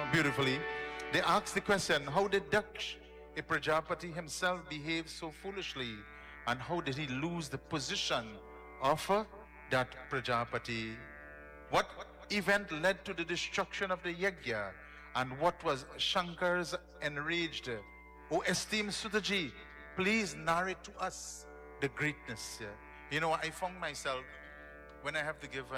beautifully. They asked the question, how did Daksh, a Prajapati himself, behave so foolishly? And how did he lose the position of that Prajapati? What event led to the destruction of the Yajna? And what was Shankar's enraged? Oh, esteemed Sutaji, please narrate to us the greatness. You know, I found myself, when I have to give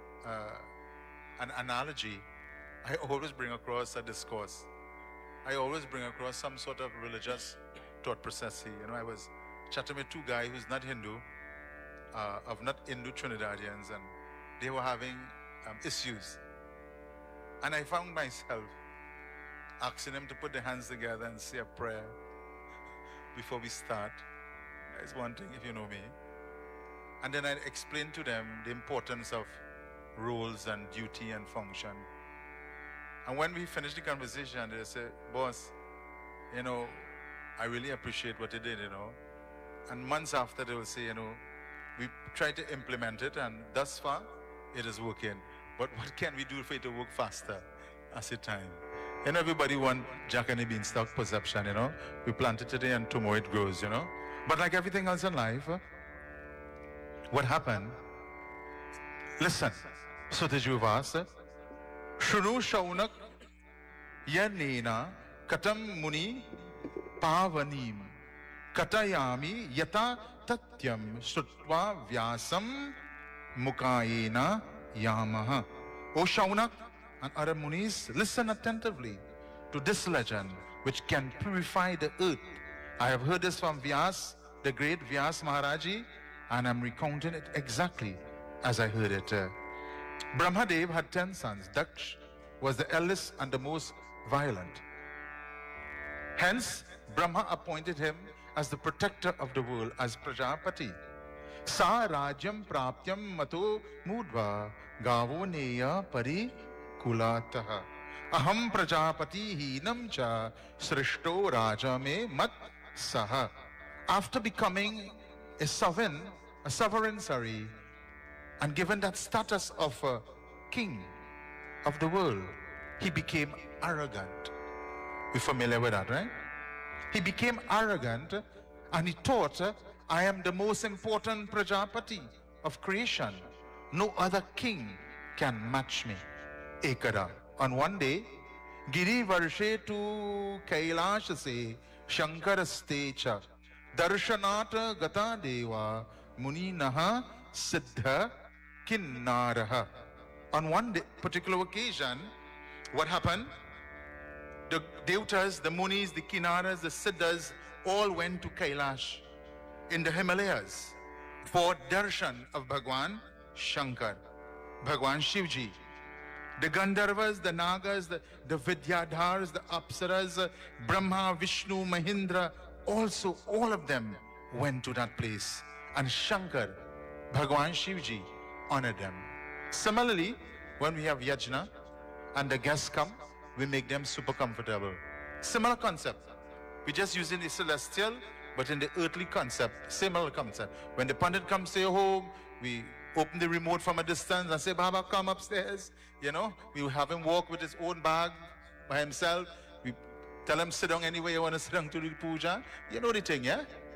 an analogy, I always bring across a discourse. I always bring across some sort of religious thought process. You know, I was chatting with two guys who's not Hindu, of not Hindu Trinidadians, and they were having issues. And I found myself asking them to put their hands together and say a prayer before we start. That's one thing, if you know me. And then I explained to them the importance of roles and duty and function. And when we finished the conversation, they said, boss, you know, I really appreciate what you did, you know. And months after, they will say, you know, we tried to implement it, and thus far, it is working. But what can we do for it to work faster as a time? You know, everybody want Jack and the Beanstalk perception, you know. We plant it today and tomorrow it grows, you know. But like everything else in life, what happened? Listen. So the Juvas, Shunu Shaunak Yanena Katam Muni Pavanim Katayami Yata Tatyam Sutva Vyasam Mukayena Yamaha. O Shaunak and other Munis, listen attentively to this legend which can purify the earth. I have heard this from Vyas, the great Vyas Maharaji, and I'm recounting it exactly as I heard it. Brahmadev had 10 sons. Daksh was the eldest and the most violent. Hence, Brahma appointed him as the protector of the world, as Prajapati. Sa rajyam praptyam mato mudva gavo neya pari kulataha. Aham Prajapati hinam cha srishto raja me mat saha. After becoming a sovereign, and given that status of a king of the world, he became arrogant. We're familiar with that, right? He became arrogant and he thought, I am the most important Prajapati of creation. No other king can match me. Ekada. On one day, Giri Varshe to Kailash se Shankara stecha Darshanata Gata Deva Muni Naha Siddha Kinnaraha. On one particular occasion, what happened? The Devatas, the Munis, the Kinnaras, the Siddhas all went to Kailash in the Himalayas for darshan of Bhagwan Shankar, Bhagwan Shivji. The Gandharvas, the Nagas, the Vidyadhars, the Apsaras, Brahma, Vishnu, Mahindra, also all of them went to that place. And Shankar, Bhagwan Shivji, honored them. Similarly, when we have yajna and the guests come, we make them super comfortable. Similar concept. We're just using the celestial, but in the earthly concept, similar concept. When the Pandit comes to your home, we open the remote from a distance and say, Baba, come upstairs. You know, we will have him walk with his own bag by himself. We tell him, sit down anywhere you want to sit down to do the puja. You know the thing, yeah?